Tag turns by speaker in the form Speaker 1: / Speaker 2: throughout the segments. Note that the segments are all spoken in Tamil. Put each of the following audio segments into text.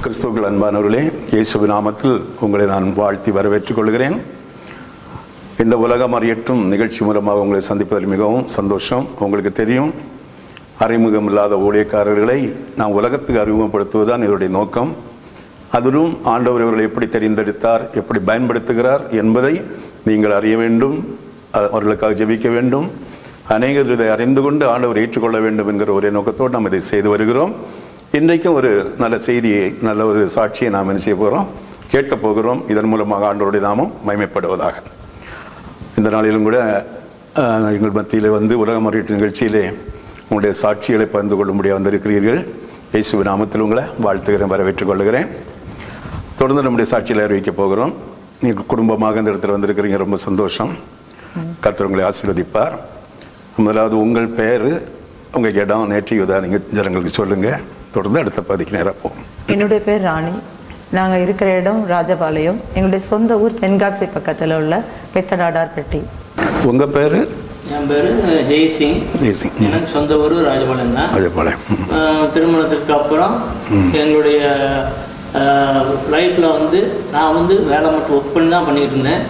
Speaker 1: கிறிஸ்துவுக்குள் அன்பானவர்களே, இயேசுவின் நாமத்தில் உங்களை நான் வாழ்த்தி வரவேற்றுக் கொள்கிறேன். இந்த உலகம் அறியற்றும் நிகழ்ச்சி மூலமாக உங்களை சந்திப்பதில் மிகவும் சந்தோஷம். உங்களுக்கு தெரியும், அறிமுகம் இல்லாத ஊழியக்காரர்களை நாம் உலகத்துக்கு அறிமுகப்படுத்துவதுதான் இதனுடைய நோக்கம். அதிலும் ஆண்டவர் இவர்களை எப்படி தெரிந்தெடுத்தார், எப்படி பயன்படுத்துகிறார் என்பதை நீங்கள் அறிய வேண்டும், அவர்களுக்காக ஜெபிக்க வேண்டும். அநேகர் இதை அறிந்து கொண்டு ஆண்டவர் ஏற்றுக்கொள்ள வேண்டும் என்கிற ஒரே நோக்கத்தோடு நாம் இதை செய்து வருகிறோம். இன்றைக்கும் ஒரு நல்ல செய்தியை, நல்ல ஒரு சாட்சியை நாம் என்ன செய்ய போகிறோம், கேட்க போகிறோம். இதன் மூலமாக ஆண்டவருடைய நாமம் மகிமைப்படுவதாக. இந்த நாளிலும் கூட எங்கள் மத்தியில் உலகம் அறியற்றும் நிகழ்ச்சியிலே உங்களுடைய சாட்சிகளை பகிர்ந்து கொள்ளும்படியாக வந்திருக்கிறீர்கள். இயேசுவின் நாமத்தில் உங்களை வாழ்த்துகிறேன், வரவேற்றுக் கொள்கிறேன். தொடர்ந்து நம்முடைய சாட்சியில் அறிவிக்க போகிறோம். நீங்கள் குடும்பமாக இந்த இடத்துல வந்திருக்கிறீங்க, ரொம்ப சந்தோஷம். கர்த்தர் உங்களை ஆசீர்வதிப்பார். முதலாவது உங்கள் பெயர், உங்கள் இடம், நேற்று நீங்கள் ஜனங்களுக்கு சொல்லுங்கள். தொடர்ந்து அடுத்த பதிக்கு நேராக போகும்.
Speaker 2: என்னுடைய பேர் ராணி. நாங்கள் இருக்கிற இடம் ராஜபாளையம். எங்களுடைய சொந்த ஊர் தென்காசி பக்கத்தில் உள்ள பெத்தடாடார்பட்டி.
Speaker 1: உங்கள் பேர்?
Speaker 3: என் பேர் ஜெய்சிங்.
Speaker 1: ஜெய்சிங்.
Speaker 3: எனக்கு சொந்த ஊர் ராஜபாளையம் தான்.
Speaker 1: ராஜபாளையம்.
Speaker 3: திருமணத்துக்கு அப்புறம் எங்களுடைய லைஃப்பில் நான் வேலை மட்டும் ஒர்க் பண்ணி தான் பண்ணிக்கிட்டு இருந்தேன்.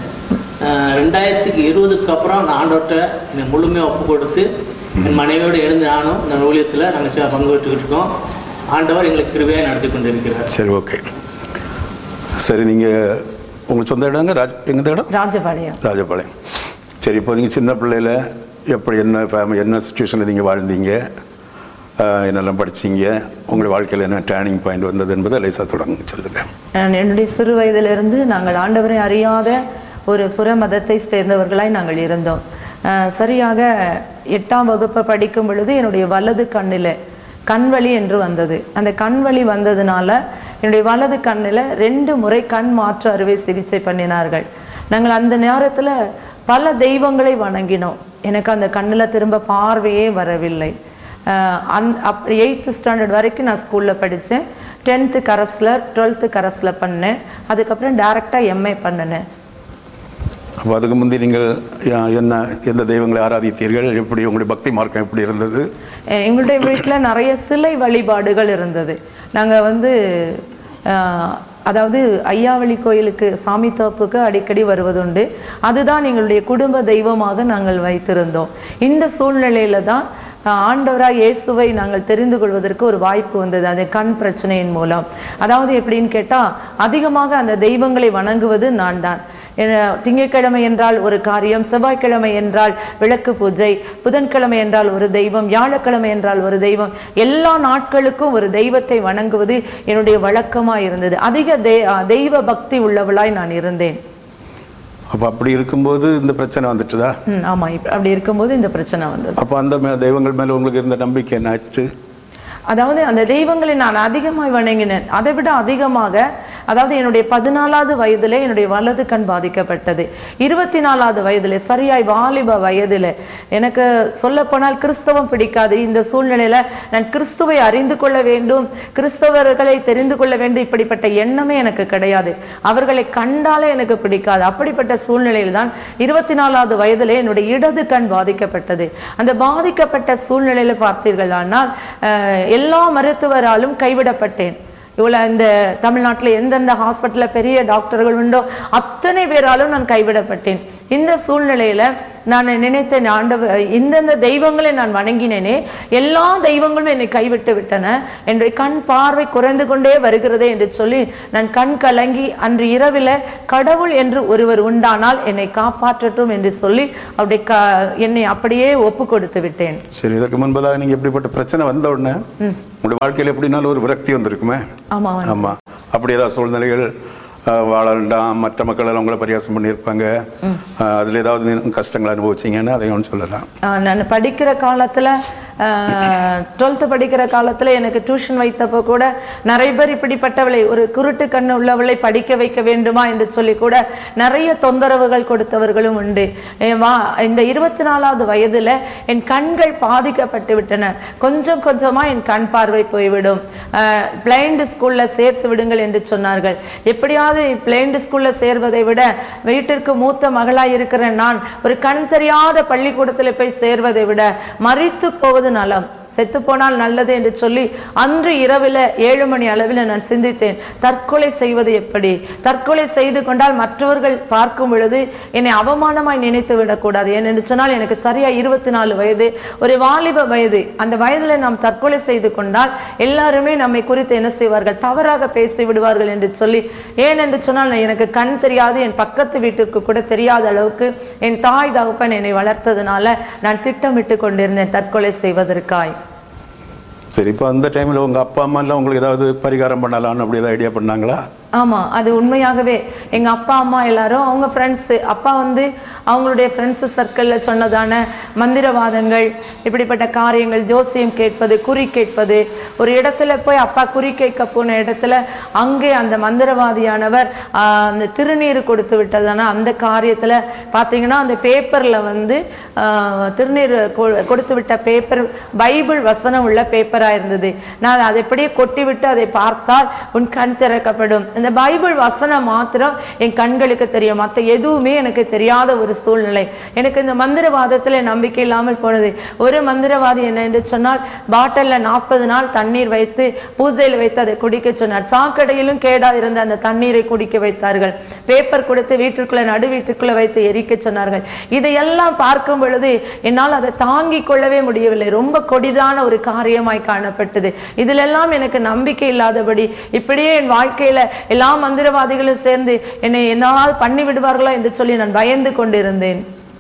Speaker 3: 2020 அப்புறம் நான் ஆண்டவர்கிட்ட என்னை முழுமையாக ஒப்பு கொடுத்து என் மனைவியோடு எழுந்து நானும் இந்த ஊழியத்தில் நாங்கள் பங்கு பெற்றுக்கிட்டு இருக்கோம். ஆண்டவர் எங்களுக்கு கிருபையாக நடத்தி கொண்டு இருக்கிறார்.
Speaker 1: சரி, ஓகே. சரி, நீங்கள் உங்களுக்கு சொந்த இடங்க எங்கள் இடம்
Speaker 2: ராஜபாளையம்.
Speaker 1: ராஜபாளையம். சரி, இப்போ நீங்கள் சின்ன பிள்ளையில் எப்படி என்ன சுச்சுவேஷனில் நீங்கள் வாழ்ந்தீங்க, என்னெல்லாம் படிச்சிங்க, உங்களுடைய வாழ்க்கையில் என்ன டேர்னிங் பாயிண்ட் வந்தது என்பதை லேசாக தொடங்க சொல்லுங்கள்.
Speaker 2: என்னுடைய சிறு வயதிலிருந்து நாங்கள் ஆண்டவரை அறியாத ஒரு புற மதத்தை சேர்ந்தவர்களாய் நாங்கள் இருந்தோம். சரியாக 8ஆம் வகுப்பு படிக்கும் பொழுது என்னுடைய வலது கண்ணில் கண்வலி என்று வந்தது. அந்த கண்வலி வந்ததுனால என்னுடைய வலது கண்ணில் 2 முறை கண் மாற்று அறுவை சிகிச்சை பண்ணினார்கள். நாங்கள் அந்த நேரத்தில் பல தெய்வங்களை வணங்கினோம். எனக்கு அந்த கண்ணில் திரும்ப பார்வையே வரவில்லை. 8th ஸ்டாண்டர்ட் வரைக்கும் நான் ஸ்கூலில் படித்தேன். 10th கரஸில், 12th கரஸில் பண்ணேன். அதுக்கப்புறம் டைரெக்டாக MA பண்ணினேன்.
Speaker 1: அப்போ அதுக்கு முந்தி நீங்கள் எந்த தெய்வங்களை ஆராதித்தீர்கள்? எப்படி உங்களுடைய பக்தி மார்க்கம் எப்படி இருந்தது?
Speaker 2: எங்களுடைய வீட்டில் நிறைய சிலை வழிபாடுகள் இருந்தது. நாங்கள் அதாவது ஐயாவளி கோயிலுக்கு, சாமி தோப்புக்கு அடிக்கடி வருவதுண்டு. அதுதான் எங்களுடைய குடும்ப தெய்வமாக நாங்கள் வைத்திருந்தோம். இந்த சூழ்நிலையில தான் ஆண்டவராக இயேசுவை நாங்கள் தெரிந்து கொள்வதற்கு ஒரு வாய்ப்பு வந்தது, அந்த கண் பிரச்சனையின் மூலம். அதாவது எப்படின்னு கேட்டால், அதிகமாக அந்த தெய்வங்களை வணங்குவது நான் தான். திங்கட்கிழமை என்றால் ஒரு காரியம், செவ்வாய்க்கிழமை என்றால் விளக்கு பூஜை, புதன்கிழமை என்றால் ஒரு தெய்வம், வியாழக்கிழமை என்றால் ஒரு தெய்வம். எல்லா நாட்களுக்கும் ஒரு தெய்வத்தை வணங்குவது என்னுடைய வழக்கமாக இருந்தது. அதிக தெய்வ பக்தி உள்ளவளாய் நான் இருந்தேன்.
Speaker 1: அப்போ அப்படி இருக்கும்போது இந்த பிரச்சனை வந்துட்டுதா?
Speaker 2: ஆமாம், அப்படி இருக்கும்போது இந்த பிரச்சனை வந்தது.
Speaker 1: அப்போ அந்த தெய்வங்கள் மேலே உங்களுக்கு இருந்த நம்பிக்கை என்னாச்சு?
Speaker 2: அதாவது அந்த தெய்வங்களை நான் அதிகமாக வணங்கினேன். அதை விட அதிகமாக, அதாவது என்னுடைய 14வது வயதிலே என்னுடைய வலது கண் பாதிக்கப்பட்டது. 24வது வயதிலே, சரியாய் வாலிப வயதில், எனக்கு சொல்லப்போனால் கிறிஸ்தவம் பிடிக்காது. இந்த சூழ்நிலையில் நான் கிறிஸ்துவை அறிந்து கொள்ள வேண்டும், கிறிஸ்தவர்களை தெரிந்து கொள்ள வேண்டும், இப்படிப்பட்ட எண்ணமே எனக்கு கிடையாது. அவர்களை கண்டாலே எனக்கு பிடிக்காது. அப்படிப்பட்ட சூழ்நிலையில் தான் 24வது வயதிலே என்னுடைய இடது கண் பாதிக்கப்பட்டது. அந்த பாதிக்கப்பட்ட சூழ்நிலையில் பார்த்தீர்கள் ஆனால் எல்லா மருத்துவராலும் கைவிடப்பட்டேன். இவ்வளோ இந்த தமிழ்நாட்டில் எந்தெந்த ஹாஸ்பிட்டலில் பெரிய டாக்டர்கள் உண்டோ அத்தனை பேராலும் நான் கைவிடப்பட்டேன். இந்த சூழ்நிலையில் நான் நினைத்தேன், ஆண்டவர் இந்தந்த தெய்வங்களை நான் வணங்கினேனே, எல்லா தெய்வங்களும் என்னை கைவிட்டு விட்டன, என்னுடைய கண் பார்வை குறைந்து கொண்டே வருகிறதே என்று சொல்லி நான் கண் கலங்கி, அன்று இரவில் கடவுள் என்று ஒருவர் உண்டானால் என்னை காப்பாற்றட்டும் என்று சொல்லி என்னை அப்படியே ஒப்பு கொடுத்து விட்டேன்.
Speaker 1: சரி, இதற்கு முன்பதாக நீங்கள் எப்படிப்பட்ட பிரச்சனை வந்த உடனே உங்களுடைய வாழ்க்கையில் எப்படினாலும் ஒரு விரக்தி வந்திருக்குமே?
Speaker 2: ஆமாம்
Speaker 1: ஆமாம். அப்படி ஏதாவது சூழ்நிலைகள், வாழ வேண்டாம், மற்ற மக்கள் எல்லாம் உங்களை பரியாசம் பண்ணியிருப்பாங்க, அதில் ஏதாவது கஷ்டங்களை அனுபவிச்சிங்கன்னா அதையும் சொல்லலாம்.
Speaker 2: நான் படிக்கிற காலத்தில், 12th படிக்கிற காலத்தில் எனக்கு டியூஷன் வைத்தப்போ கூட நிறைய பேர் இப்படிப்பட்டவளை, ஒரு குருட்டு கண்ணு உள்ளவளை படிக்க வைக்க வேண்டுமா என்று சொல்லி கூட நிறைய தொந்தரவுகள் கொடுத்தவர்களும் உண்டு. இந்த 24வது வயதில் என் கண்கள் பாதிக்கப்பட்டு விட்டன. கொஞ்சம் கொஞ்சமாக என் கண் பார்வை போய்விடும். பிளைண்ட் ஸ்கூலில் சேர்த்து விடுங்கள் என்று சொன்னார்கள். எப்படியாவது பிளைண்ட் ஸ்கூலில் சேர்வதை விட வீட்டிற்கு மூத்த மகளாய் இருக்கிற நான் ஒரு கண் தெரியாத பள்ளிக்கூடத்தில் போய் சேர்வதை விட மறித்து போவது நலம். செத்து போனால் நல்லது என்று சொல்லி அன்று இரவில் 7 மணி அளவில் நான் சிந்தித்தேன், தற்கொலை செய்வது எப்படி? தற்கொலை செய்து கொண்டால் மற்றவர்கள் பார்க்கும் பொழுது என்னை அவமானமாய் நினைத்து விடக்கூடாது. ஏனென்று சொன்னால் எனக்கு சரியா 24 வயது, ஒரு வாலிப வயது. அந்த வயதில் நாம் தற்கொலை செய்து கொண்டால் எல்லாருமே நம்மை குறித்து என்ன செய்வார்கள்? தவறாக பேசி விடுவார்கள் என்று சொல்லி, ஏனென்று சொன்னால் எனக்கு கண் தெரியாது, என் பக்கத்து வீட்டுக்கு கூட தெரியாத அளவுக்கு என் தாய் தகப்பன் என்னை வளர்த்ததுனால நான் திட்டமிட்டு கொண்டிருந்தேன் தற்கொலை செய்வதற்காய்.
Speaker 1: சரி, இப்போ அந்த டைமில் உங்கள் அப்பா அம்மா எல்லாம் உங்களுக்கு ஏதாவது பரிகாரம் பண்ணலான்னு அப்படி ஏதாவது ஐடியா பண்ணாங்களா?
Speaker 2: ஆமாம், அது உண்மையாகவே எங்கள் அப்பா அம்மா எல்லாரும் அவங்க ஃப்ரெண்ட்ஸு, அப்பா வந்து அவங்களுடைய ஃப்ரெண்ட்ஸு சர்க்கிளில் சொன்னதான மந்திரவாதங்கள், இப்படிப்பட்ட காரியங்கள், ஜோசியம் கேட்பது, குறி கேட்பது. ஒரு இடத்துல போய் அப்பா குறி கேட்க போன இடத்துல அங்கே அந்த மந்திரவாதியானவர் அந்த திருநீர் கொடுத்து விட்டதான அந்த காரியத்தில் பார்த்தீங்கன்னா அந்த பேப்பரில் வந்து திருநீர் கொடுத்து விட்ட பேப்பர் பைபிள் வசனம் உள்ள பேப்பராக இருந்தது. நான் அதை எப்படியே கொட்டி விட்டு அதை பார்த்தால் உன் கண் திறக்கப்படும். இந்த பைபிள் வசனம் மாத்திரம் என் கண்களுக்கு தெரியும், மற்ற எதுவுமே எனக்கு தெரியாத ஒரு சூழ்நிலை. எனக்கு இந்த மந்திரவாதத்துல நம்பிக்கை இல்லாமல் போனது. ஒரு மந்திரவாதி என்ன என்று சொன்னால், பாட்டில்ல 40 நாள் தண்ணீர் வைத்து பூஜையில் வைத்து அதை குடிக்க சொன்னார். சாக்கடையிலும் கேடா இருந்த அந்த தண்ணீரை குடிக்க வைத்தார்கள். பேப்பர் கொடுத்து வீட்டுக்குள்ள நடு வீட்டுக்குள்ள வைத்து எரிக்க சொன்னார்கள். இதையெல்லாம் பார்க்கும் பொழுது என்னால் அதை தாங்கிக் கொள்ளவே முடியவில்லை. ரொம்ப கொடிதான ஒரு காரியமாய் காணப்பட்டது. இதிலெல்லாம் எனக்கு நம்பிக்கை இல்லாதபடி இப்படியே என் வாழ்க்கையில எல்லா மந்திரவாதிகளும் சேர்ந்து என்னை என்னால் பண்ணி விடுவார்களா என்று சொல்லி நான் பயந்து கொண்டிருந்தேன்.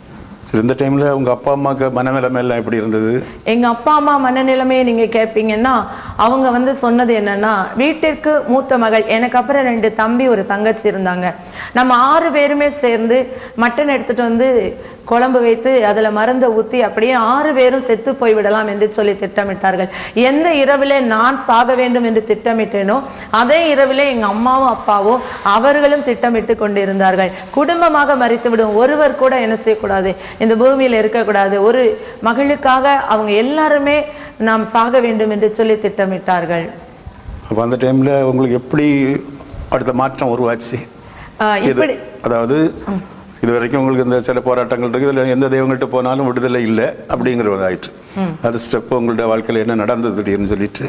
Speaker 1: இந்த டைம்ல உங்க அப்பா அம்மாக்கு மனநிலைமை எல்லாம் எப்படி இருந்தது?
Speaker 2: எங்க அப்பா அம்மா மனநிலைமையை நீங்க கேட்பீங்கன்னா, அவங்க வந்து சொன்னது என்னன்னா, வீட்டிற்கு மூத்த மகள், எனக்கு அப்புறம் 2 தம்பி ஒரு தங்கச்சி இருந்தாங்க. நம்ம 6 பேருமே சேர்ந்து மட்டன் எடுத்துட்டு வந்து குழம்பு வைத்து அதுல மருந்தை ஊத்தி அப்படியே 6 பேரும் செத்து போய்விடலாம் என்று சொல்லி திட்டமிட்டார்கள். எந்த இரவிலே நான் சாக வேண்டும் என்று திட்டமிட்டேனோ அதே இரவிலே எங்க அம்மாவும் அப்பாவும் அவர்களும் திட்டமிட்டு கொண்டிருந்தார்கள். குடும்பமாக மரித்து விடும், ஒருவர் கூட என்ன செய்யக்கூடாது, இந்த பூமியில் இருக்கக்கூடாது. ஒரு மகளுக்காக அவங்க எல்லாருமே நாம் சாக வேண்டும் என்று சொல்லி திட்டமிட்டார்கள்.
Speaker 1: அப்போ அந்த டைம்ல உங்களுக்கு எப்படி அடுத்த மாற்றம் உருவாச்சு?
Speaker 2: இப்படி
Speaker 1: அதாவது இது வரைக்கும் உங்களுக்கு இந்த சில போராட்டங்கள் இருக்கு, இதில் எந்த தெய்வங்கள்ட்ட போனாலும் விடுதலை இல்லை அப்படிங்கிறது ஆயிட்டு. அடுத்த ஸ்டெப் உங்களுடைய வாழ்க்கையில் என்ன நடந்தது திடீர்னு சொல்லிட்டு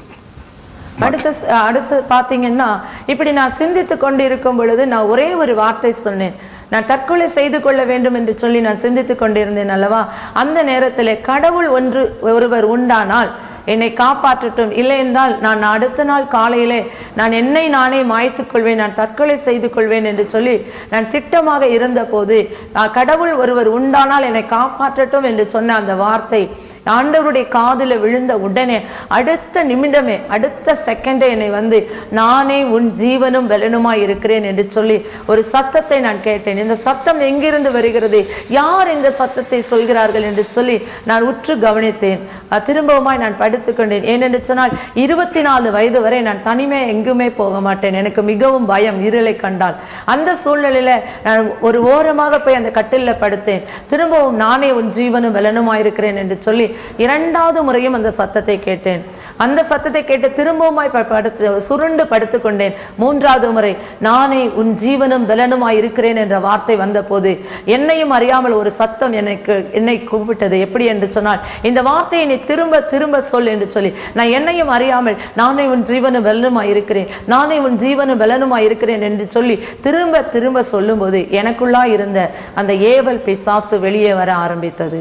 Speaker 2: அடுத்து பார்த்தீங்கன்னா, இப்படி நான் சிந்தித்து கொண்டு இருக்கும் பொழுது நான் ஒரே ஒரு வார்த்தை சொன்னேன், நான் தற்கொலை செய்து கொள்ள வேண்டும் என்று சொல்லி நான் சிந்தித்து கொண்டிருந்தேன் அல்லவா. அந்த நேரத்தில் கடவுள் ஒருவர் உண்டானால் என்னை காப்பாற்றட்டும், இல்லை என்றால் நான் அடுத்த நாள் காலையிலே நான் என்னை நானே மாய்த்துக் கொள்வேன், நான் தற்கொலை செய்து கொள்வேன் என்று சொல்லி நான் திட்டமாக இருந்த போது, கடவுள் ஒருவர் உண்டானால் என்னை காப்பாற்றட்டும் என்று சொன்ன அந்த வார்த்தை ஆண்டவருடைய காதில் விழுந்த உடனே அடுத்த நிமிடமே, அடுத்த செகண்டே என்னை வந்து நானே உன் ஜீவனும் பலனுமாய் இருக்கிறேன் என்று சொல்லி ஒரு சத்தத்தை நான் கேட்டேன். இந்த சத்தம் எங்கிருந்து வருகிறது, யார் இந்த சத்தத்தை சொல்கிறார்கள் என்று சொல்லி நான் உற்று கவனித்தேன். திரும்பவுமாய் நான் படுத்துக்கொண்டேன். ஏனென்று சொன்னால் 24 வயது வரை நான் தனிமே எங்குமே போக மாட்டேன். எனக்கு மிகவும் பயம் இருளை கண்டால். அந்த சூழ்நிலையில நான் ஒரு ஓரமாக போய் அந்த கட்டிலில் படுத்தேன். திரும்பவும் நானே உன் ஜீவனும் பலனுமாய் இருக்கிறேன் என்று சொல்லி 2வது முறையும் அந்த சத்தத்தை கேட்டேன். அந்த சத்தத்தை கேட்டு திரும்பவுமாய் சுருண்டு படுத்துக்கொண்டேன். 3வது முறை நானே உன் ஜீவனும் பலனுமாய் இருக்கிறேன் என்ற வார்த்தை வந்த போது என்னையும் அறியாமல் ஒரு சத்தம் என்னை கூப்பிட்டது. எப்படி என்று சொன்னால், இந்த வார்த்தையை நீ திரும்ப திரும்ப சொல் என்று சொல்லி, நான் என்னையும் அறியாமல் நானே உன் ஜீவனும் பலனுமாய் இருக்கிறேன், நானே உன் ஜீவனும் பலனுமாய் இருக்கிறேன் என்று சொல்லி திரும்ப திரும்ப சொல்லும் போது எனக்குள்ளா இருந்த அந்த ஏவல் பிசாசு வெளியே வர ஆரம்பித்தது.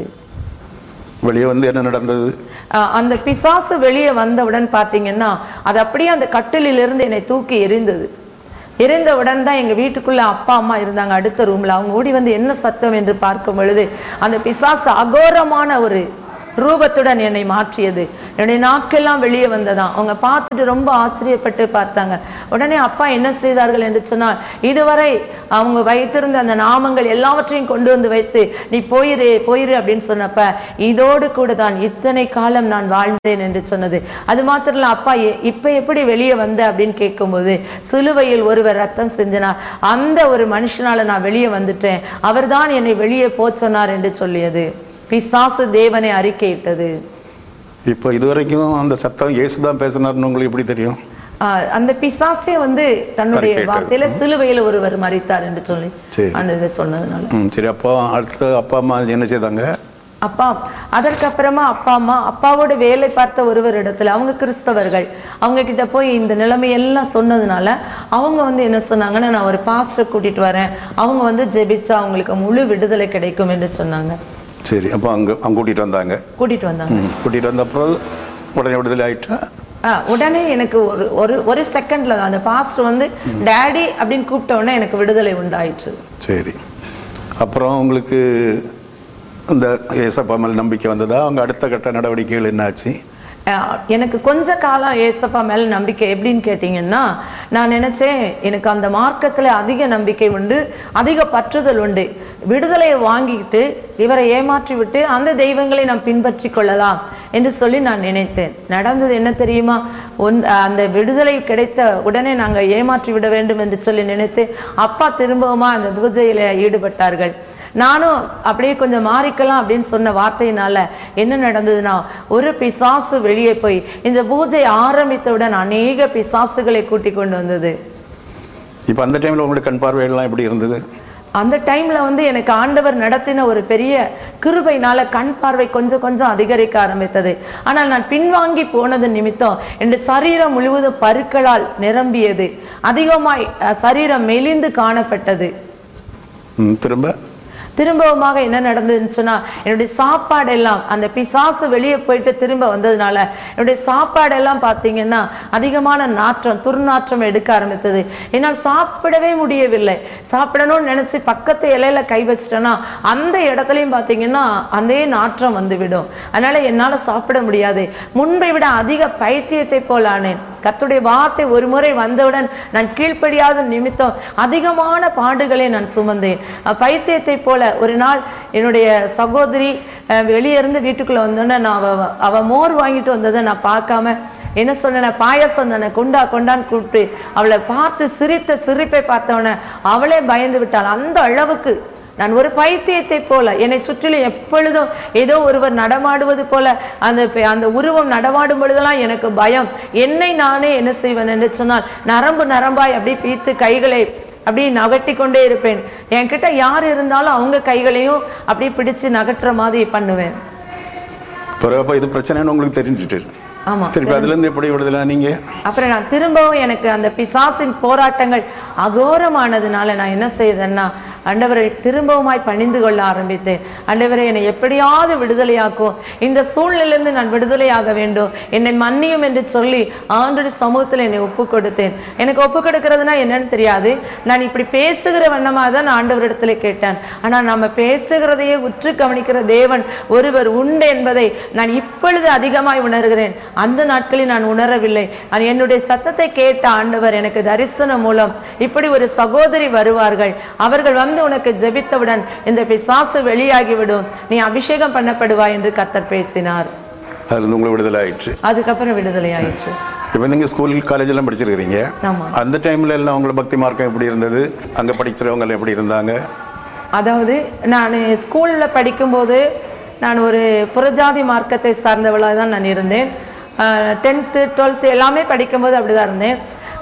Speaker 1: வெளியே வந்து என்ன நடந்தது?
Speaker 2: அந்த பிசாசு வெளியே வந்தவுடன் பார்த்தீங்கன்னா, அது அப்படியே அந்த கட்டிலிருந்து என்னை தூக்கி எறிந்தது. எரிந்தவுடன் தான் எங்கள் வீட்டுக்குள்ளே அப்பா அம்மா இருந்தாங்க அடுத்த ரூமில். அவங்க ஓடி வந்து என்ன சத்தம் என்று பார்க்கும் பொழுது அந்த பிசாசு அகோரமான ஒரு ரூபத்துடன் என்னை மாற்றியது. என்னுடைய நாக்கெல்லாம் வெளியே வந்ததான். அவங்க பார்த்துட்டு ரொம்ப ஆச்சரியப்பட்டு பார்த்தாங்க. உடனே அப்பா என்ன செய்தார்கள் என்று சொன்னால், இதுவரை அவங்க வைத்திருந்த அந்த நாமங்கள் எல்லாவற்றையும் கொண்டு வந்து வைத்து நீ போயிரு அப்படின்னு சொன்னப்ப, இதோடு கூட தான் இத்தனை காலம் நான் வாழ்ந்தேன் என்று சொன்னது. அது மாத்திரம் இல்ல, அப்பா இப்ப எப்படி வெளியே வந்த அப்படின்னு கேட்கும்போது, சிலுவையில் ஒருவர் ரத்தம் சிந்தினார், அந்த ஒரு மனுஷனால நான் வெளியே வந்துட்டேன், அவர் தான் என்னை வெளியே போச்சொன்னார் என்று சொல்லியது. பிசாசு தேவனை அறிக்கையிட்டது.
Speaker 1: இப்போ இதுவரைக்கும் அந்த சத்தம் இயேசுதான் பேசினார்னு உங்களுக்கு எப்படி தெரியும்?
Speaker 2: அந்த பிசாசே வந்து தன்னுடைய வார்த்தையில சிலுவையில ஒருவர் மரித்தார் என்று சொல்லி அந்த இதை சொன்னதுனால.
Speaker 1: சரி, அப்போ அடுத்து அப்பா அம்மா என்ன செய்தாங்க?
Speaker 2: அப்பா. அதற்கப்புறமா அப்பா அம்மா, அப்பாவோட வேலை பார்த்த ஒருவர் இடத்துல, அவங்க கிறிஸ்தவர்கள், அவங்க கிட்ட போய் இந்த நிலைமையெல்லாம் சொன்னதுனால அவங்க வந்து என்ன சொன்னாங்கன்னா, நான் ஒரு பாஸ்டரை கூட்டிட்டு வரேன், அவங்க வந்து ஜெபிச்சா அவங்களுக்கு முழு விடுதலை கிடைக்கும் என்று சொன்னாங்க.
Speaker 1: சரி, அப்போ அங்கே கூட்டிகிட்டு வந்தாங்க. கூட்டிகிட்டு வந்த அப்புறம் உடனே விடுதலை ஆயிட்டா?
Speaker 2: உடனே எனக்கு ஒரு செகண்ட்ல தான் அந்த பாஸ்டர் வந்து டேடி அப்படின்னு கூப்பிட்ட உடனே எனக்கு விடுதலை உண்டாயிற்று.
Speaker 1: சரி, அப்புறம் உங்களுக்கு இந்த ஏசப்பா மேல் நம்பிக்கை வந்ததா? அவங்க அடுத்த கட்ட நடவடிக்கைகள் என்னாச்சு?
Speaker 2: எனக்கு கொஞ்ச காலம் ஏசப்பா மேல நம்பிக்கை எப்படின்னு கேட்டீங்கன்னா, நான் நினைச்சேன் எனக்கு அந்த மார்க்கத்துல அதிக நம்பிக்கை உண்டு, அதிக பற்றுதல் உண்டு. விடுதலையை வாங்கிட்டு இவரை ஏமாற்றி விட்டு அந்த தெய்வங்களை நாம் பின்பற்றி கொள்ளலாம் என்று சொல்லி நான் நினைத்தேன். நடந்தது என்ன தெரியுமா? அந்த விடுதலை கிடைத்த உடனே நாங்கள் ஏமாற்றி விட வேண்டும் என்று சொல்லி நினைத்து அப்பா திரும்பவுமா அந்த பூஜையில ஈடுபட்டார்கள். நானும் அப்படியே கொஞ்சம் மாறிக்கலாம் அப்படின்னு சொன்ன வார்த்தையினால என்ன நடந்ததுன்னா, ஒரு பிசாசு வெளியே போய் இந்த பூஜை ஆரம்பித்தவுடன் அநேக பிசாசுகளை கூட்டி கொண்டு வந்தது.
Speaker 1: இப்போ அந்த டைம்ல உங்களுக்கு கண் பார்வையெல்லாம் எப்படி இருந்தது?
Speaker 2: அந்த டைம்ல வந்து எனக்கு ஆண்டவர் நடத்தின ஒரு பெரிய கிருபையினால கண் பார்வை கொஞ்சம் கொஞ்சம் அதிகரிக்க ஆரம்பித்தது. ஆனால் நான் பின்வாங்கி போனது நிமித்தம் என் சரீரம் முழுவதும் பருக்களால் நிரம்பியது, அதிகமாய் சரீரம் மெலிந்து காணப்பட்டது. திரும்பவுமாக என்ன நடந்துச்சுன்னா, என்னுடைய சாப்பாடு எல்லாம் அந்த பிசாசு வெளியே போயிட்டு திரும்ப வந்ததுனால என்னுடைய சாப்பாடு எல்லாம் பார்த்தீங்கன்னா அதிகமான நாற்றம், துர்நாற்றம் எடுக்க ஆரம்பித்தது. என்னால் சாப்பிடவே முடியவில்லை. சாப்பிடணும்னு நினைச்சு பக்கத்து இலையில கை வச்சிட்டேன்னா அந்த இடத்துலையும் பார்த்தீங்கன்னா அதே நாற்றம் வந்துவிடும். அதனால என்னால் சாப்பிட முடியாது. முன்பை விட அதிக பைத்தியத்தை போல் ஆனேன். கர்த்தருடைய வார்த்தை ஒரு முறை வந்தவுடன் நான் கீழ்ப்படியாத நிமித்தம் அதிகமான பாடுகளை நான் சுமந்தேன். பைத்தியத்தை போல ஒரு நாள் என்னுடைய சகோதரி வெளியே இருந்து வீட்டுக்குள்ள வந்தோன்னே நான் அவ மோர் வாங்கிட்டு வந்ததை நான் பார்க்காம என்ன சொன்ன, பாயசம் தானே கொண்டான்னு கூப்பிட்டு அவளை பார்த்து சிரித்த சிரிப்பை பார்த்தவன அவளே பயந்து விட்டாள். அந்த அளவுக்கு நான் ஒரு பைத்தியத்தை போல, என்னை சுற்றிலும் எப்பொழுதும் ஏதோ ஒருவர் நடமாடுவது போல அந்த உருவம் நடமாடும் பொழுதெல்லாம் எனக்கு பயம். என்னை நானே என்ன செய்வேன் என்று சொன்னால், நரம்பு நரம்பாய் அப்படி பீத்து கைகளை அப்படி நகட்டி கொண்டே இருப்பேன். என்கிட்ட யார் இருந்தாலும் அவங்க கைகளையும் அப்படி பிடிச்சு நகட்டுற மாதிரி பண்ணுவேன்.
Speaker 1: இது பிரச்சனைன்னு உங்களுக்கு தெரிஞ்சுட்டு?
Speaker 2: ஆமா.
Speaker 1: திருப்பி அதுல இருந்து எப்படி விடுதலை நீங்க?
Speaker 2: அப்புறம் நான் திரும்பவும் எனக்கு அந்த பிசாசின் போராட்டங்கள் அகோரமானதுனால நான் என்ன செய்தேன்னா, ஆண்டவரை திரும்பவுமாய் பணிந்து கொள்ள ஆரம்பித்தேன். ஆண்டவரை என்னை எப்படியாவது விடுதலையாக்கும், இந்த சூழ்நிலையிலிருந்து நான் விடுதலையாக வேண்டும், என்னை மன்னியும் என்று சொல்லி ஆண்டவருடைய சமூகத்தில் என்னை ஒப்பு கொடுத்தேன். எனக்கு ஒப்பு கொடுக்கறதுனா என்னன்னு தெரியாது. நான் இப்படி பேசுகிற வண்ணமாக தான் நான் ஆண்டவரிடத்துல கேட்டேன். ஆனால் நம்ம பேசுகிறதையே உற்று கவனிக்கிற தேவன் ஒருவர் உண்டு என்பதை நான் இப்பொழுது அதிகமாய் உணர்கிறேன். அந்த நாட்களில் நான் உணரவில்லை. என்னுடைய சத்தத்தை கேட்ட ஆண்டவர் எனக்கு தரிசனம் மூலம் இப்படி ஒரு சகோதரி வருவார்கள், அவர்கள் வந்து உனக்கு ஜெபித்தவுடன் இந்த பிசாசு வெளியாகிவிடும், நீ அபிஷேகம் பண்ணப்படுவாய் என்று கர்த்தர் பேசினார். அதுக்கப்புறம் விடுதலை ஆயிற்று.
Speaker 1: இப்போ நீங்கள் ஸ்கூல் காலேஜ் எல்லாம் படிச்சிருக்கிறீங்க. அந்த டைம்ல எல்லாம் உங்களை பக்தி மார்க்கம் எப்படி இருந்தது? அங்க படிக்கிறவங்க எப்படி இருந்தாங்க?
Speaker 2: அதாவது நான் ஸ்கூல்ல படிக்கும்போது நான் ஒரு புறஜாதி மார்க்கத்தை சார்ந்தவளாக தான் நான் இருந்தேன். 10th 12th எல்லாமே படிக்கும்போது அப்படிதான் இருந்தேன்.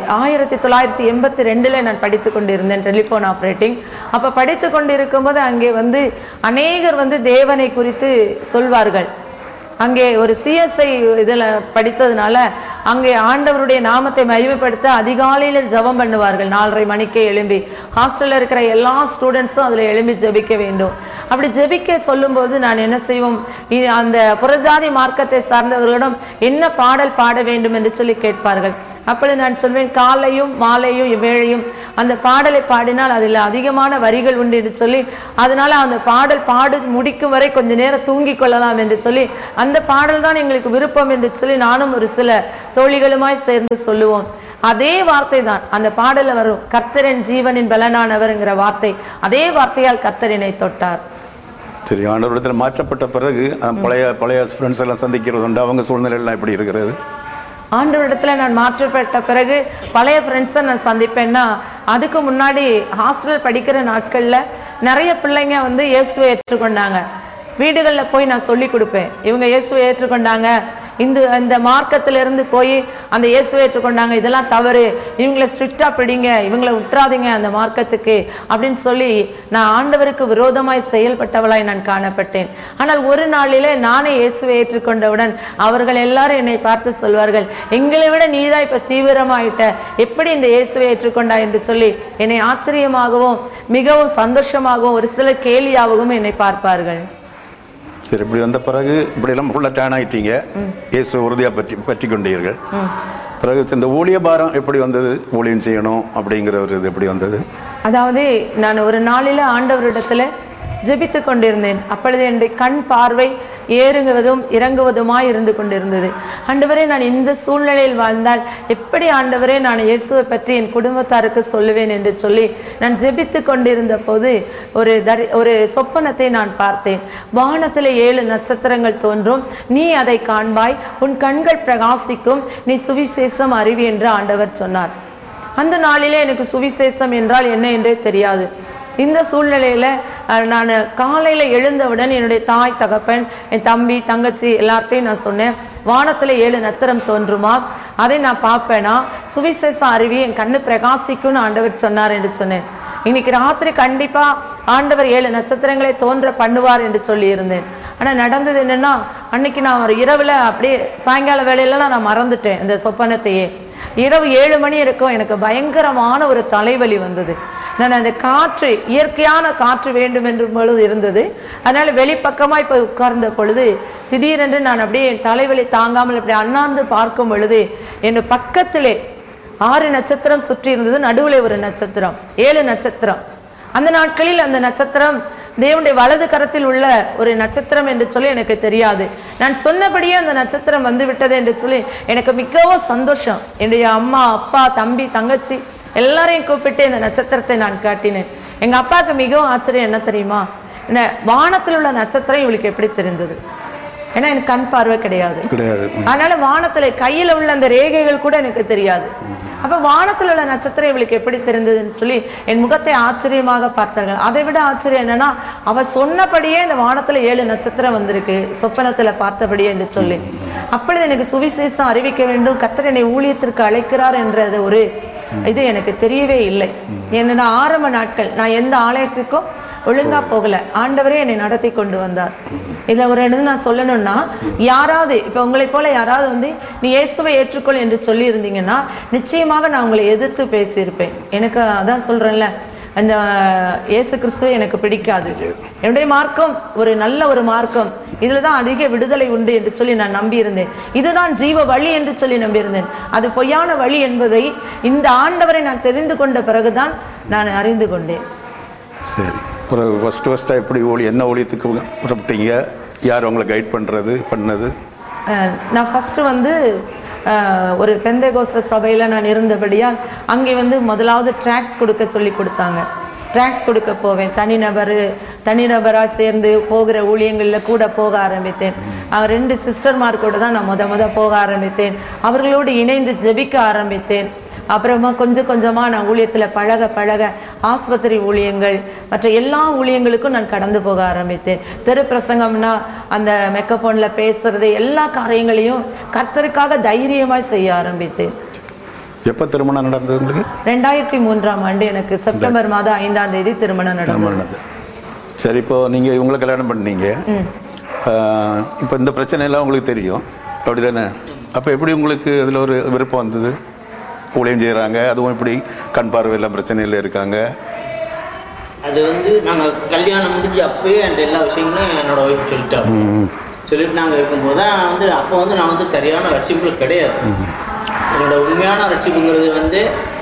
Speaker 2: 1982 நான் படித்து கொண்டிருந்தேன் டெலிஃபோன் ஆப்ரேட்டிங். அப்போ படித்து கொண்டிருக்கும்போது அங்கே வந்து அநேகர் வந்து தேவனை குறித்து சொல்வார்கள். அங்கே ஒரு சிஎஸ்ஐ இதில் படித்ததுனால அங்கே ஆண்டவருடைய நாமத்தை மகிமைப்படுத்த அதிகாலையில் ஜெபம் பண்ணுவார்கள். 4:30 மணிக்கே எழும்பி ஹாஸ்டலில் இருக்கிற எல்லா ஸ்டூடெண்ட்ஸும் அதில் எழும்பி ஜெபிக்க வேண்டும். அப்படி ஜெபிக்க சொல்லும்போது நான் என்ன செய்வோம், அந்த புறஜாதி மார்க்கத்தை சார்ந்தவர்களிடம் என்ன பாடல் பாட வேண்டும் என்று சொல்லி கேட்பார்கள். அப்பொழுது நான் சொல்வேன், காலையும் மாலையும் வேளையும் அந்த பாடலை பாடினால் அதில் அதிகமான வரிகள் உண்டு என்று சொல்லி, அதனால அந்த பாடல் பாடு முடிக்கும் வரை கொஞ்ச நேரம் தூங்கி கொள்ளலாம் என்று சொல்லி, அந்த பாடல் தான் எங்களுக்கு விருப்பம் என்று சொல்லி நானும் ஒரு சில தோழிகளுமாய் சேர்ந்து சொல்லுவோம். அதே வார்த்தை தான் அந்த பாடல வரும், கர்த்தரின் ஜீவனின் பலனானவர்ங்கிற வார்த்தை. அதே வார்த்தையால் கர்த்தரினை தொட்டார்.
Speaker 1: சரி, ஆண்டவரிடத்தில் மாற்றப்பட்ட பிறகு பழைய ஃப்ரெண்ட்ஸ் எல்லாம் சந்திக்கிறது உண்டு, அவங்க சூழ்நிலை எல்லாம் எப்படி இருக்கிறது?
Speaker 2: ஆண்டவரிடத்துல நான் மாற்றப்பட்ட பிறகு பழைய ஃப்ரெண்ட்ஸை நான் சந்திப்பேன்னா, அதுக்கு முன்னாடி ஹாஸ்டல் படிக்கிற நாட்களில் நிறைய பிள்ளைங்க வந்து இயேசுவை ஏற்றுக்கொண்டாங்க. வீடுகளில் போய் நான் சொல்லி கொடுப்பேன், இவங்க இயேசுவை ஏற்றுக்கொண்டாங்க, இந்த மார்க்கத்திலிருந்து போய் அந்த இயேசுவை ஏற்றுக்கொண்டாங்க, இதெல்லாம் தவறு, இவங்களை ஸ்ட்ரிக்டா பிடிங்க, இவங்களை விட்டுறாதீங்க அந்த மார்க்கத்துக்கு அப்படின்னு சொல்லி நான் ஆண்டவருக்கு விரோதமாய் செயல்பட்டவளாய் நான் காணப்பட்டேன். ஆனால் ஒரு நாளிலே நானே இயேசுவை ஏற்றுக்கொண்டவுடன் அவர்கள் எல்லாரும் என்னை பார்த்து சொல்வார்கள், எங்களை விட நீதான் இப்ப தீவிரமாயிட்ட, எப்படி இந்த இயேசுவை ஏற்றுக்கொண்டா என்று சொல்லி என்னை ஆச்சரியமாகவும் மிகவும் சந்தோஷமாகவும் ஒரு சில கேலியாகவும் என்னை பார்ப்பார்கள்.
Speaker 1: சரி, இப்படி வந்த பிறகு இப்படி எல்லாம் ஃபுல்லா டேன் ஆயிட்டீங்க, இயேசு உறுதியா பற்றி கொண்டீர்கள். பிறகு இந்த ஊழிய பாரம் எப்படி வந்தது? ஊழியம் செய்யணும் அப்படிங்கிற ஒரு இது எப்படி வந்தது?
Speaker 2: அதாவது நான் ஒரு நாளில ஆண்டவரிடத்துல ஜெபித்து கொண்டிருந்தேன். அப்பொழுது என்னுடைய கண் பார்வை ஏறுவதும் இறங்குவதுமாய் இருந்து கொண்டிருந்தது. ஆண்டவரே, நான் இந்த சூழ்நிலையில் வாழ்ந்தால் எப்படி ஆண்டவரே நான் இயேசுவை பற்றி என் குடும்பத்தாருக்கு சொல்லுவேன் என்று சொல்லி நான் ஜெபித்து கொண்டிருந்த போது ஒரு சொப்பனத்தை நான் பார்த்தேன். வானத்தில் 7 நட்சத்திரங்கள் தோன்றும், நீ அதை காண்பாய், உன் கண்கள் பிரகாசிக்கும், நீ சுவிசேஷம் அறிவி என்று ஆண்டவர் சொன்னார். அந்த நாளிலே எனக்கு சுவிசேஷம் என்றால் என்ன என்றே தெரியாது. இந்த சூழ்நிலையில நான் காலையில எழுந்தவுடன் என்னுடைய தாய் தகப்பன், என் தம்பி தங்கச்சி எல்லார்ட்டையும் நான் சொன்னேன், வானத்துல 7 நட்சத்திரம் தோன்றுமா, அதை நான் பார்ப்பேனா, சுவிசேஷம் அறிவி, என் கண்ணு பிரகாசிக்கும்னு ஆண்டவர் சொன்னார் என்று சொன்னேன். இன்னைக்கு ராத்திரி கண்டிப்பா ஆண்டவர் 7 நட்சத்திரங்களை தோன்ற பண்ணுவார் என்று சொல்லி இருந்தேன். ஆனா நடந்தது என்னன்னா, அன்னைக்கு நான் ஒரு இரவுல அப்படியே சாயங்கால வேலையில நான் மறந்துட்டேன் இந்த சொப்பனத்தையே. இரவு 7 மணி இருக்கும், எனக்கு பயங்கரமான ஒரு தலைவலி வந்தது. நான் அந்த காற்று, இயற்கையான காற்று வேண்டும் என்று பொழுது இருந்தது. அதனால வெளிப்பக்கமாய் போய் உட்கார்ந்த பொழுது திடீரென்று நான் அப்படியே என் தலைவலி தாங்காமல் அப்படி அண்ணாந்து பார்க்கும் பொழுது என் பக்கத்திலே 6 நட்சத்திரம் சுற்றி இருந்தது, நடுவில் ஒரு நட்சத்திரம், 7 நட்சத்திரம். அந்த நாட்களில் அந்த நட்சத்திரம் தேவனுடைய வலது கரத்தில் உள்ள ஒரு நட்சத்திரம் என்று சொல்லி எனக்கு தெரியாது. நான் சொன்னபடியே அந்த நட்சத்திரம் வந்து விட்டது என்று சொல்லி எனக்கு மிகவும் சந்தோஷம். என்னுடைய அம்மா, அப்பா, தம்பி, தங்கச்சி எல்லாரையும் கூப்பிட்டு இந்த நட்சத்திரத்தை நான் காட்டினேன். எங்க அப்பாவுக்கு மிகவும் ஆச்சரியம் என்ன தெரியுமா, என்ன வானத்தில் உள்ள நட்சத்திரம் இவளுக்கு எப்படி தெரிந்தது? ஏன்னா எனக்கு கண் பார்வை கிடையாது. அதனால வானத்துல கையில உள்ள அந்த ரேகைகள் கூட எனக்கு தெரியாது. அப்ப வானத்தில் உள்ள நட்சத்திரம் இவளுக்கு எப்படி தெரிந்ததுன்னு சொல்லி என் முகத்தை ஆச்சரியமாக பார்த்தார்கள். அதை விட ஆச்சரியம் என்னன்னா, அவ சொன்னபடியே இந்த வானத்துல 7 நட்சத்திரம் வந்திருக்கு, சொப்பனத்துல பார்த்தபடியே என்று சொல்லி. அப்பொழுது எனக்கு சுவிசேஷம் அறிவிக்க வேண்டும், கர்த்தர் என்னை ஊழியத்திற்கு அழைக்கிறார் என்றது ஒரு இது எனக்கு தெரியவே இல்லை. என்னோட ஆரம்ப நாட்கள் நான் எந்த ஆலயத்துக்கும் ஒழுங்கா போகல, ஆண்டவரே என்னை நடத்தி கொண்டு வந்தார். இதுல ஒரு இடத்துல நான் சொல்லணும்னா, யாராவது இப்ப உங்களை போல யாராவது வந்து நீ இயேசுவை ஏற்றுக்கொள் என்று சொல்லி இருந்தீங்கன்னா நிச்சயமாக நான் உங்களை எதிர்த்து பேசியிருப்பேன். எனக்கு அதான் சொல்றேன்ல, அந்த இயேசு கிறிஸ்துவை எனக்கு பிடிக்காது, என்னுடைய மார்க்கம் ஒரு நல்ல ஒரு மார்க்கம், இதுலதான் அதிக விடுதலை உண்டு என்று சொல்லி நான் நம்பியிருந்தேன். இதுதான் ஜீவ வழி என்று சொல்லி நம்பியிருந்தேன். அது பொய்யான வழி என்பதை இந்த ஆண்டவரை நான் தெரிந்து கொண்ட பிறகுதான் நான் அறிந்து கொண்டேன்.
Speaker 1: சரி, ஃபர்ஸ்ட் எப்படி என்ன ஊழியத்துக்கு புறப்பட்டீங்க? யார் உங்களை கைட் பண்ணது?
Speaker 2: நான் ஃபர்ஸ்ட் வந்து ஒரு பெந்தேகோஸ்த சபையில் நான் இருந்தபடியால் அங்கே வந்து முதலாவது ட்ராக்ஸ் கொடுக்க சொல்லி கொடுத்தாங்க. ட்ராக்ஸ் கொடுக்க போவேன், தனிநபராக சேர்ந்து போகிற ஊழியங்களில் கூட போக ஆரம்பித்தேன். 2 சிஸ்டர்மார் கூட தான் நான் முத போக ஆரம்பித்தேன். அவர்களோடு இணைந்து ஜெபிக்க ஆரம்பித்தேன். அப்புறமா கொஞ்சம் கொஞ்சமாக நான் ஊழியத்தில் பழக ஆஸ்பத்திரி ஊழியங்கள் மற்ற எல்லா ஊழியங்களுக்கும் நான் கடந்து போக ஆரம்பித்தேன். தெரு பிரசங்கம்னா அந்த மெக்கபோனில் பேசுறது எல்லா காரியங்களையும் கர்த்தருக்காக தைரியமாக செய்ய ஆரம்பித்தேன்.
Speaker 1: எப்போ திருமணம் நடந்தது உங்களுக்கு?
Speaker 2: 2003ஆம் ஆண்டு எனக்கு செப்டம்பர் மாதம் 5ஆம் தேதி திருமணம் நடந்தது.
Speaker 1: சரி, இப்போ நீங்கள் இவங்களை கல்யாணம் பண்ணீங்க, இப்போ இந்த பிரச்சனை எல்லாம் உங்களுக்கு தெரியும் அப்படிதானே? அப்போ எப்படி உங்களுக்கு அதில் ஒரு விருப்பம் வந்தது? ஊழியம் செய்கிறாங்க, அதுவும் இப்படி கண் பார்வையெல்லாம் பிரச்சனையில் இருக்காங்க.
Speaker 3: அது வந்து நாங்கள் கல்யாணம் முடிஞ்சு அப்போயே அந்த எல்லா விஷயங்களும் என்னோட ஒய்ஃப் சொல்லிட்டு நாங்கள் இருக்கும்போது தான் வந்து அப்போ வந்து நான் வந்து சரியான ரட்சிப்புகள் கிடையாது. என்னோட உண்மையான ரட்சிப்புங்கிறது வந்து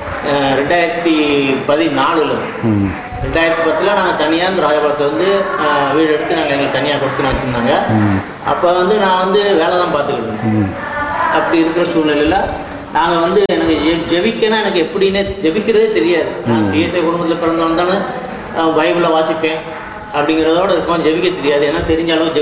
Speaker 3: 2014 2010 நாங்கள் தனியாக இந்த ராஜபாளத்தில் வந்து வீடு எடுத்து நாங்கள் எங்களுக்கு தனியாக கொடுத்துன்னு வச்சுருந்தாங்க. அப்போ வந்து நான் வந்து வேலை தான் பார்த்துக்கிட்டு இருந்தேன். அப்படி இருக்கிற சூழ்நிலையில் நாங்கள் வந்து எனக்கு ஜெபிக்கனா எனக்கு எப்படின்னு ஜெபிக்கிறதே தெரியாது. நான் சிஎஸ்ஐ குடும்பத்தில் பிறந்தவன் தானே, பைபிளை வாசிப்பேன் அப்படிங்கிறதோடு இருக்கும், ஜெபிக்க தெரியாது. ஏன்னா தெரிஞ்ச அளவு